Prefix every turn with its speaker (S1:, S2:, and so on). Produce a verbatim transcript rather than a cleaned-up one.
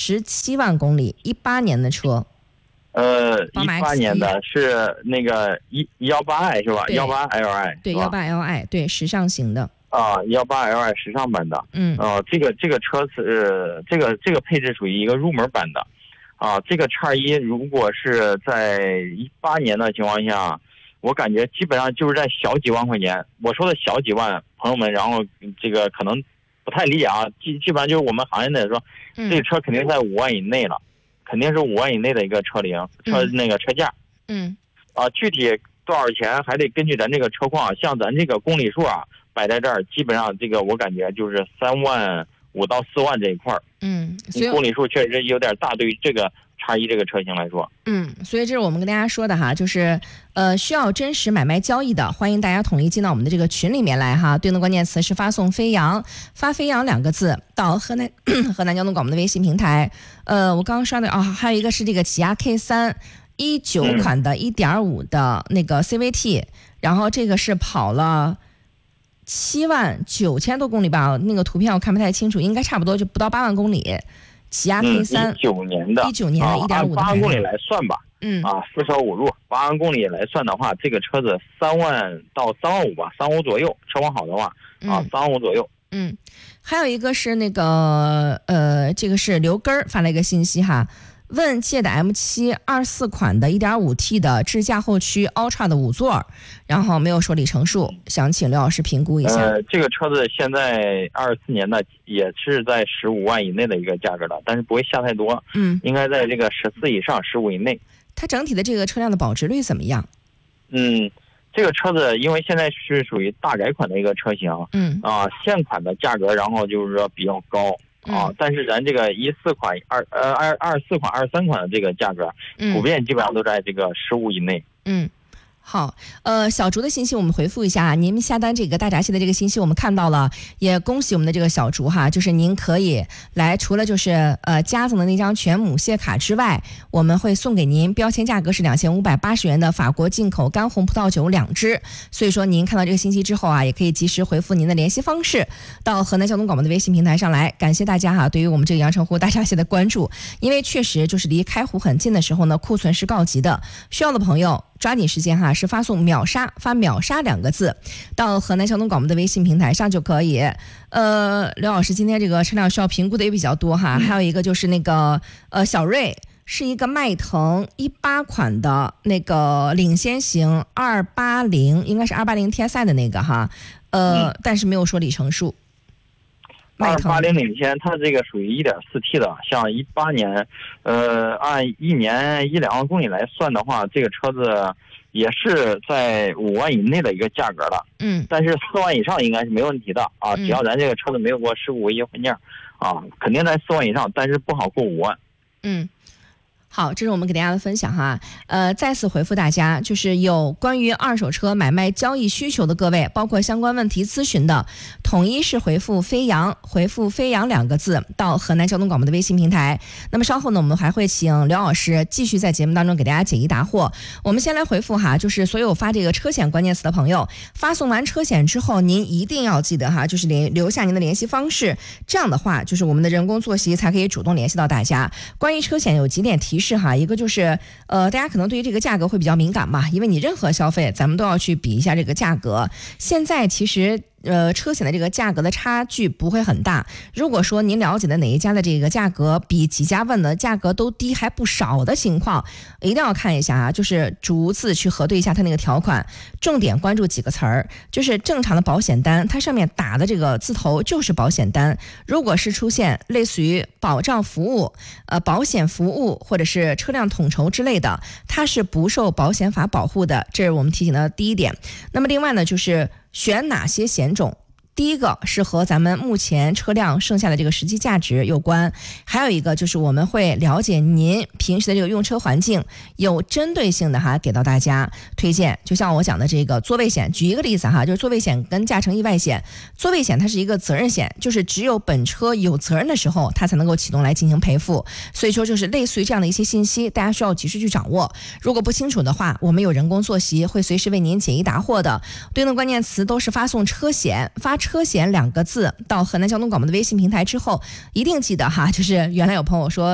S1: 十七万公里，一八年的车。
S2: 呃，一八年的是那个一幺八 i 是吧？幺八 L I
S1: 对，幺八 L I 对，时尚型的
S2: 啊，幺八 L I 时尚版的。
S1: 嗯，
S2: 哦、呃，这个这个车是这个这个配置属于一个入门版的，啊，这个叉一如果是在一八年的情况下，我感觉基本上就是在小几万块钱。我说的小几万，朋友们，然后这个可能不太理解啊，基基本上就是我们行业内说，
S1: 嗯、
S2: 这个车肯定在五万以内了。肯定是五万以内的一个车龄车那个车价，
S1: 嗯，
S2: 啊，具体多少钱还得根据咱这个车况，像咱这个公里数啊摆在这儿，基本上这个我感觉就是三万五到四万这一块儿，
S1: 嗯，所以
S2: 公里数确实有点大，对于这个叉一这个车型来说，
S1: 嗯，所以这是我们跟大家说的哈，就是呃需要真实买卖交易的，欢迎大家统一进到我们的这个群里面来哈，对应的关键词是发送飞扬，发飞扬两个字到河南河南交通广播的微信平台。呃，我刚刚刷的啊、哦，还有一个是这个起亚 K 三一九款的 一点五 的那个 C V T，、嗯、然后这个是跑了七万九千多公里吧，那个图片我看不太清楚，应该差不多就不到八万公里。起亚 K 三
S2: 一九年的，
S1: 一九年的 一点五 的，
S2: 八万公里来算吧，
S1: 嗯
S2: 啊，四舍五入八万公里来算的话，这个车子三万到三万五吧，三五左右，车况好的话，啊，三万五左右。
S1: 嗯，还有一个是那个呃，这个是刘根儿发了一个信息哈，问借的 M 七 二四款的 一点五 T 的智驾后驱 Ultra 的五座，然后没有说里程数，想请刘老师评估一下。
S2: 呃，这个车子现在二四年的也是在十五万以内的一个价格的，但是不会下太多，
S1: 嗯，
S2: 应该在这个十四以上，十五以内。
S1: 它整体的这个车辆的保值率怎么样？
S2: 嗯。这个车子因为现在是属于大改款的一个车型，
S1: 嗯
S2: 啊，现款的价格，然后就是说比较高啊，
S1: 嗯、
S2: 但是咱这个一四款、二呃二二四款、二三款的这个价格，普遍基本上都在这个十五以内。
S1: 嗯。好，呃，小竹的信息我们回复一下，您下单这个大闸蟹的这个信息我们看到了，也恭喜我们的这个小竹哈，就是您可以来，除了就是呃加赠的那张全母蟹卡之外，我们会送给您标签价格是两千五百八十元的法国进口干红葡萄酒两支，所以说您看到这个信息之后啊，也可以及时回复您的联系方式到河南交通广播的微信平台上来，感谢大家哈对于我们这个阳澄湖大闸蟹的关注，因为确实就是离开湖很近的时候呢，库存是告急的，需要的朋友抓紧时间哈，是发送秒杀，发秒杀两个字到河南交通广播的微信平台上就可以。呃，刘老师今天这个车辆需要评估的也比较多哈，还有一个就是那个呃小瑞是一个迈腾一八款的那个领先型二八零，应该是二八零 T S I 的那个哈，呃，嗯、但是没有说里程数。
S2: 二八零领先，它这个属于 一点四 T 的，像一八年，呃，按一年一两万公里来算的话，这个车子也是在五万以内的一个价格了。
S1: 嗯，
S2: 但是四万以上应该是没问题的啊，只要咱这个车子没有过事故维修换件啊，肯定在四万以上，但是不好过五万。
S1: 嗯。好，这是我们给大家的分享哈。呃，再次回复大家，就是有关于二手车买卖交易需求的各位，包括相关问题咨询的，统一是回复飞扬，回复飞扬两个字到河南交通广播的微信平台。那么稍后呢，我们还会请刘老师继续在节目当中给大家解疑答惑。我们先来回复哈，就是所有发这个车险关键词的朋友，发送完车险之后，您一定要记得哈，就是留留下您的联系方式，这样的话，就是我们的人工坐席才可以主动联系到大家。关于车险有几点提示。是哈，一个就是呃，大家可能对于这个价格会比较敏感嘛，因为你任何消费，咱们都要去比一下这个价格。现在其实呃，车险的这个价格的差距不会很大。如果说您了解的哪一家的这个价格比几家问的价格都低还不少的情况，一定要看一下啊，就是逐字去核对一下它那个条款，重点关注几个词儿，就是正常的保险单，它上面打的这个字头就是保险单。如果是出现类似于保障服务、呃保险服务或者是车辆统筹之类的，它是不受保险法保护的，这是我们提醒的第一点。那么另外呢，就是选哪些险种，第一个是和咱们目前车辆剩下的这个实际价值有关，还有一个就是我们会了解您平时的这个用车环境，有针对性的哈给到大家推荐。就像我讲的这个座位险，举一个例子哈，就是座位险跟驾乘意外险。座位险它是一个责任险，就是只有本车有责任的时候，它才能够启动来进行赔付。所以说就是类似于这样的一些信息，大家需要及时去掌握。如果不清楚的话，我们有人工坐席会随时为您解疑答惑的。对应的关键词都是发送车险，发车险两个字到河南交通广播的微信平台之后，一定记得哈，就是原来有朋友说